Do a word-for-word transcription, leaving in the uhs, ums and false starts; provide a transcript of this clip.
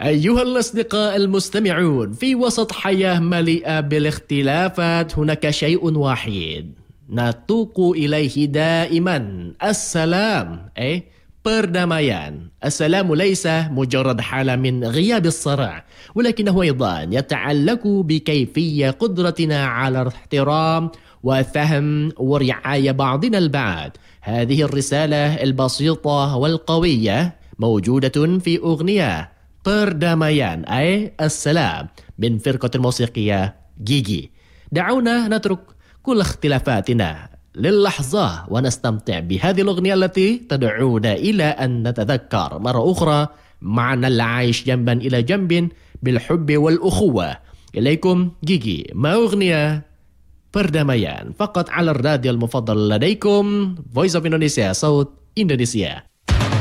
أيها الأصدقاء المستمعون، في وسط حياة مليئة بالاختلافات هناك شيء واحد نتوق إليه دائما: السلام. أي perdamaian. السلام ليس مجرد حالة من غياب الصراع، ولكنه أيضا يتعلق بكيفية قدرتنا على الاحترام وفهم ورعاية بعضنا البعض. هذه الرسالة البسيطة والقوية موجودة في أغنية perdamaian أي السلام من فرقة الموسيقية جيجي. دعونا نترك كل اختلافاتنا للحظة ونستمتع بهذه الأغنية التي تدعونا إلى أن نتذكر مرة أخرى معنى العيش جنبا إلى جنب بالحب والأخوة. إليكم جيجي مع أغنية perdamaian فقط على الراديو المفضل لديكم Voice of Indonesia، صوت إندونيسيا.